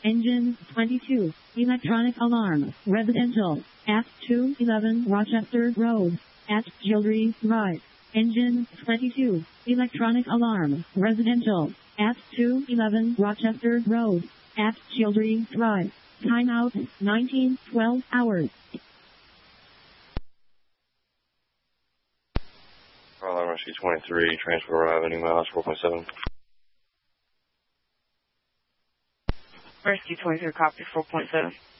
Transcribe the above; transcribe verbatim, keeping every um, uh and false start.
Engine twenty-two. Electronic alarm. Residential. At two eleven Rochester Road. At Childry Drive. Engine twenty-two. Electronic alarm. Residential. At two eleven Rochester Road. At Childry Drive. Timeout nineteen twelve hours. Alarm Rescue twenty-three, transfer arriving miles four point seven. Rescue twenty-three, copy four point seven.